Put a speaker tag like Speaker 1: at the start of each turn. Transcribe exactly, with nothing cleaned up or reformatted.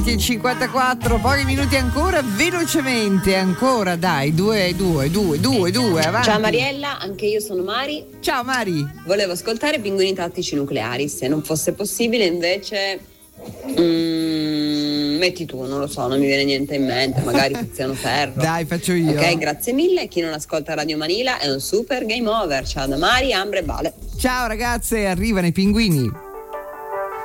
Speaker 1: cinquantaquattro, pochi minuti ancora, velocemente ancora, dai, due, due, due, due, due, avanti.
Speaker 2: Ciao Mariella, anche io sono Mari.
Speaker 1: Ciao Mari.
Speaker 2: Volevo ascoltare Pinguini Tattici Nucleari, se non fosse possibile invece mm, metti tu, non lo so, non mi viene niente in mente, magari Tiziano Ferro.
Speaker 1: Dai, faccio io.
Speaker 2: Ok, grazie mille. Chi non ascolta Radio Manila è un super game over. Ciao da Mari, Ambre e Vale.
Speaker 1: Ciao ragazze, arrivano i pinguini.